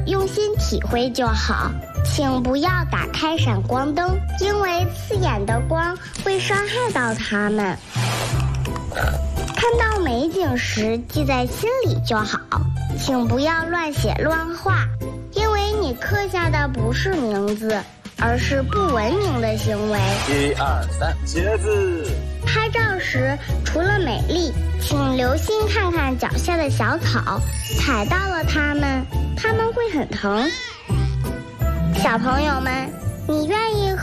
用心体会就好。请不要打开闪光灯，因为刺眼的光会伤害到它们。看到美景时记在心里就好，请不要乱写乱画，因为你刻下的不是名字，而是不文明的行为。 1、2、3，茄子。 拍照时除了美丽，请留心看看脚下的小草，踩到了它们会很疼。小朋友们，你愿意